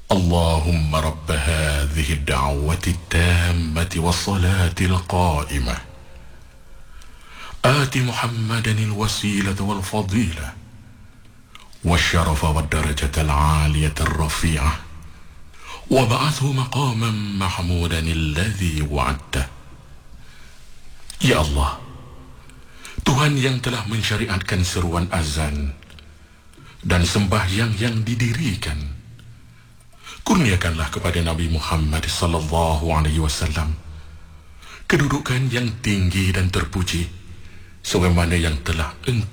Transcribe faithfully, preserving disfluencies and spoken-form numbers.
اللهم رب هذه الدعوة التامة والصلاة القائمة آت محمدا الوسيلة والفضيلة والشرف والدرجة العالية الرفيعة وابعثه مقاما محمودا الذي وعدته. Ya Allah, Tuhan yang telah mensyariatkan seruan azan dan sembahyang yang didirikan, kurniakanlah kepada Nabi Muhammad sallallahu alaihi wasallam kedudukan yang tinggi dan terpuji sebagaimana yang telah Engkau